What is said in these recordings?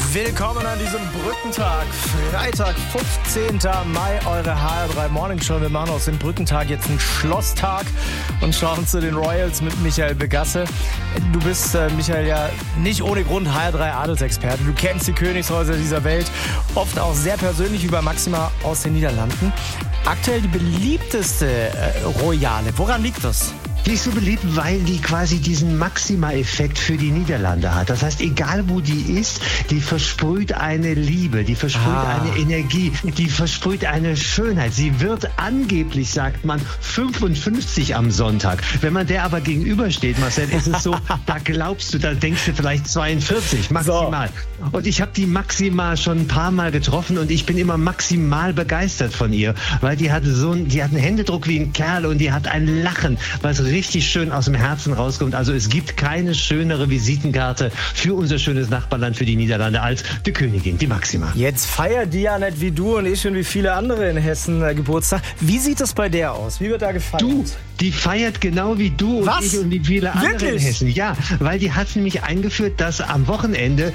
Willkommen an diesem Brückentag, Freitag, 15. Mai, eure HR3 Morning Show. Wir machen aus dem Brückentag jetzt einen Schlosstag und schauen zu den Royals mit Michael Begasse. Du bist, Michael, ja nicht ohne Grund HR3 Adelsexperte. Du kennst die Königshäuser dieser Welt, oft auch sehr persönlich über Maxima aus den Niederlanden. Aktuell die beliebteste Royale. Woran liegt das? Die ist so beliebt, weil die quasi diesen Maxima-Effekt für die Niederlande hat. Das heißt, egal wo die ist, die versprüht eine Liebe, die versprüht eine Energie, die versprüht eine Schönheit. Sie wird angeblich, sagt man, 55 am Sonntag. Wenn man der aber gegenübersteht, Marcel, ist es so, da glaubst du, da denkst du vielleicht 42, maximal. So. Und ich habe die Maxima schon ein paar Mal getroffen und ich bin immer maximal begeistert von ihr, weil die hat einen Händedruck wie ein Kerl und die hat ein Lachen, was richtig schön aus dem Herzen rauskommt. Also es gibt keine schönere Visitenkarte für unser schönes Nachbarland, für die Niederlande, als die Königin, die Maxima. Jetzt feiert die ja nicht wie du und ich und wie viele andere in Hessen Geburtstag. Wie sieht das bei der aus? Wie wird da gefeiert? Die feiert genau wie du und ich und wie viele andere in Hessen. Ja, weil die hat nämlich eingeführt, dass am Wochenende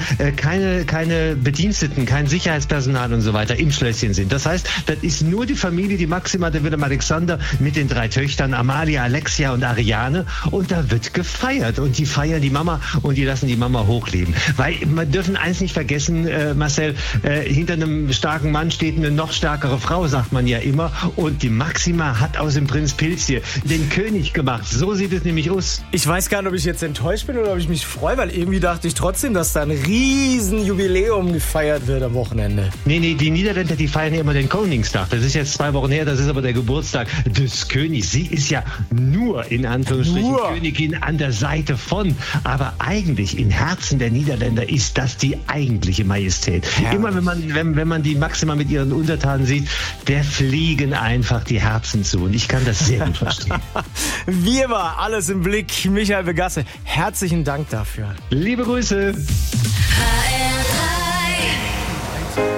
keine Bediensteten, kein Sicherheitspersonal und so weiter im Schlösschen sind. Das heißt, das ist nur die Familie, die Maxima, der Willem-Alexander mit den 3 Töchtern, Amalia, Alexia und Ariane. Und da wird gefeiert. Und die feiern die Mama und die lassen die Mama hochleben. Weil wir dürfen eins nicht vergessen, Marcel, hinter einem starken Mann steht eine noch stärkere Frau, sagt man ja immer. Und die Maxima hat aus dem Prinz Pilz hier den König gemacht. So sieht es nämlich aus. Ich weiß gar nicht, ob ich jetzt enttäuscht bin oder ob ich mich freue, weil irgendwie dachte ich trotzdem, dass da ein riesen Jubiläum gefeiert wird am Wochenende. Nee, die Niederländer, die feiern ja immer den Koningstag. Das ist jetzt 2 Wochen her, das ist aber der Geburtstag des Königs. Sie ist ja nur, in Anführungsstrichen, Königin an der Seite von. Aber eigentlich im Herzen der Niederländer ist das die eigentliche Majestät. Ja. Immer wenn man die Maxima mit ihren Untertanen sieht, der fliegen einfach die Herzen zu. Und ich kann das sehr gut verstehen. Wie immer, alles im Blick. Michael Begasse, herzlichen Dank dafür. Liebe Grüße. HR